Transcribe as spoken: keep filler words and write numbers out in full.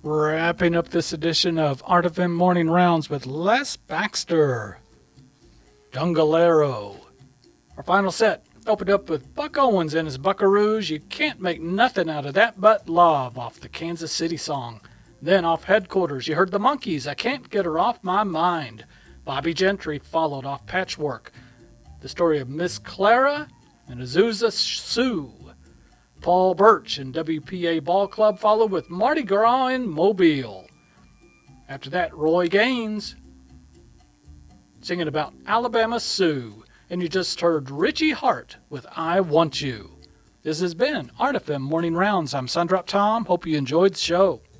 Wrapping up this edition of Art of M Morning Rounds with Les Baxter, Jungalero. Our final set opened up with Buck Owens and his Buckaroos. You can't make nothing out of that but love off the Kansas City song. Then off Headquarters, you heard the Monkees, I Can't Get Her Off My Mind. Bobby Gentry followed off Patchwork. The story of Miss Clara and Azusa Sue. Paul Birch and W P A Ball Club followed with Mardi Gras in Mobile. After that, Roy Gaines singing about Alabama Sue. And you just heard Richie Hart with I Want You. This has been Art F M Morning Rounds. I'm Sundrop Tom. Hope you enjoyed the show.